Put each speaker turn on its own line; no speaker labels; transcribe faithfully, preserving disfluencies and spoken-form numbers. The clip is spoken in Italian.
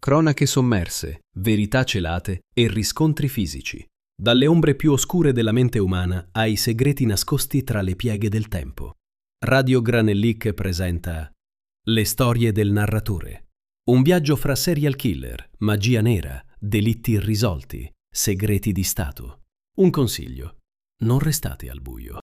Cronache sommerse, verità celate e riscontri fisici. Dalle ombre più oscure della mente umana ai segreti nascosti tra le pieghe del tempo. Radio Granellic presenta Le storie del narratore. Un viaggio fra serial killer, magia nera, delitti irrisolti, segreti di Stato. Un consiglio: non restate al buio.